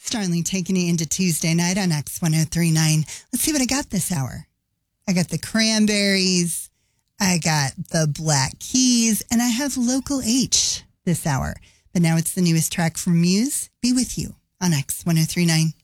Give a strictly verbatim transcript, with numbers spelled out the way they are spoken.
Starling taking you into Tuesday night on X one oh three point nine. Let's see what I got this hour. I got the Cranberries, I got the Black Keys, and I have Local H this hour. But now it's the newest track from Muse, Be With You on X one oh three point nine.